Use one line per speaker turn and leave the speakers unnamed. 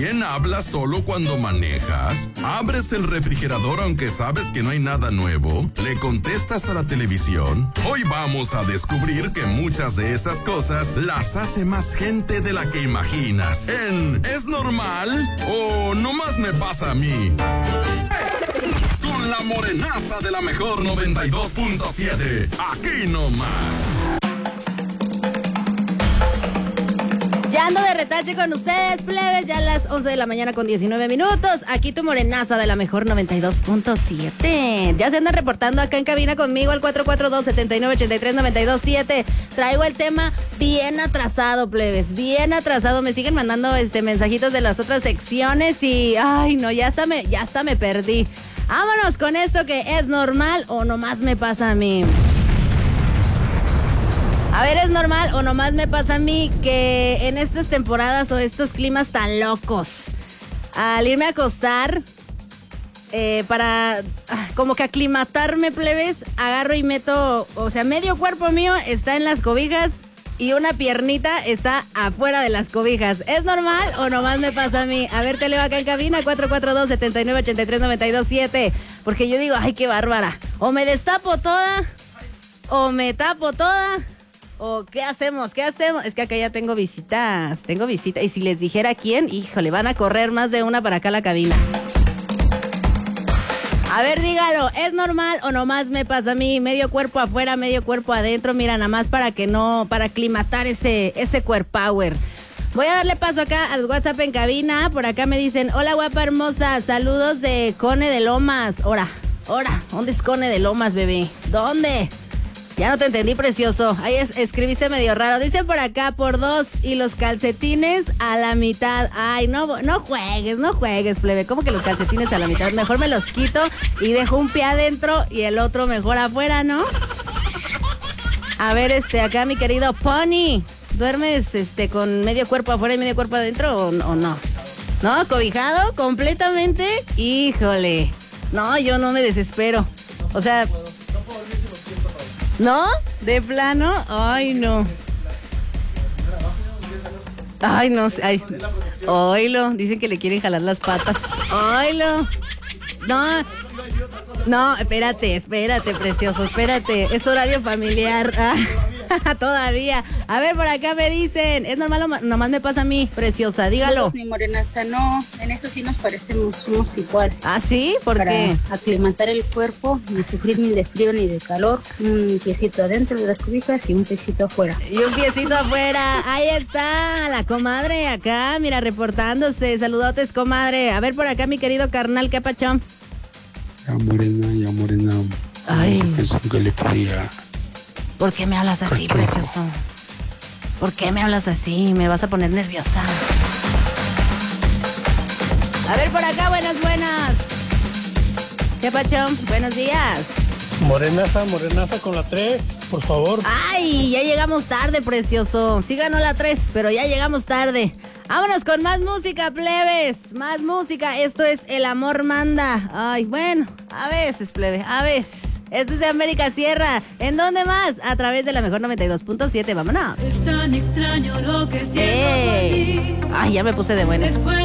¿También hablas solo cuando manejas? ¿Abres el refrigerador aunque sabes que no hay nada nuevo? ¿Le contestas a la televisión? Hoy vamos a descubrir que muchas de esas cosas las hace más gente de la que imaginas. ¿Es normal o nomás me pasa a mí? Con la morenaza de la mejor 92.7. Aquí nomás.
Ya ando de retache con ustedes, plebes, ya a las 11 de la mañana con 19 minutos. Aquí tu morenaza de la mejor 92.7. Ya se andan reportando acá en cabina conmigo al 442-7983-927. Traigo el tema bien atrasado, plebes, bien atrasado. Me siguen mandando mensajitos de las otras secciones y, ay, no, ya hasta me perdí. Vámonos con esto que es normal o nomás me pasa a mí. A ver, ¿es normal o nomás me pasa a mí que en estas temporadas o estos climas tan locos, al irme a acostar, para como que aclimatarme, plebes, agarro y meto, o sea, medio cuerpo mío está en las cobijas y una piernita está afuera de las cobijas? ¿Es normal o nomás me pasa a mí? A ver, te leo acá en cabina, 442-7983-927, porque yo digo, ay, qué bárbara, o me destapo toda, o me tapo toda. ¿O qué hacemos? ¿Qué hacemos? Es que acá ya tengo visitas. Y si les dijera quién, híjole, van a correr más de una para acá a la cabina. A ver, dígalo, ¿es normal o nomás me pasa a mí? Medio cuerpo afuera, medio cuerpo adentro. Mira, nada más para aclimatar ese core power. Voy a darle paso acá al WhatsApp en cabina. Por acá me dicen, hola guapa hermosa, saludos de Cone de Lomas. Ora, ¿dónde es Cone de Lomas, bebé? ¿Dónde? Ya no te entendí, precioso. Ahí escribiste medio raro. Dicen por acá, por 2 y los calcetines a la mitad. Ay, no juegues, plebe. ¿Cómo que los calcetines a la mitad? Mejor me los quito y dejo un pie adentro y el otro mejor afuera, ¿no? A ver, acá mi querido Pony. ¿Duermes con medio cuerpo afuera y medio cuerpo adentro o no? ¿No? ¿Cobijado completamente? Híjole. No, yo no me desespero. O sea... ¿No? ¿De plano? Ay, no. Ay, no sé. Ay. Oilo. Dicen que le quieren jalar las patas. Oilo. No, espérate, precioso, espérate. Es horario familiar. Todavía. A ver, por acá me dicen, ¿es normal o nomás me pasa a mí, preciosa? Dígalo.
Mi morenaza, no, en eso sí nos parecemos, somos igual.
¿Ah, sí? ¿Por qué?
Para aclimatar el cuerpo, no sufrir ni de frío ni de calor, un piecito adentro de las cobijas y un piecito afuera.
Y un piecito afuera. Ahí está la comadre acá, mira, reportándose. Saludotes, comadre. A ver, por acá, mi querido carnal, ¿qué pachón?
Ya morena.
Ay.
No sé qué le podía...
¿Por qué me hablas así, precioso? ¿Por qué me hablas así? Me vas a poner nerviosa. A ver, por acá, buenas. ¿Qué pachón? Buenos días.
Morenaza con la 3, por favor.
Ay, ya llegamos tarde, precioso. Sí ganó la 3, pero ya llegamos tarde. Vámonos con más música, plebes. Más música. Esto es El Amor Manda. Ay, bueno, a veces, plebe, a veces. Esto es de América Sierra. ¿En dónde más? A través de la mejor 92.7. Vámonos.
Es tan extraño lo que siento por ti.
Ay, ya me puse de buenas.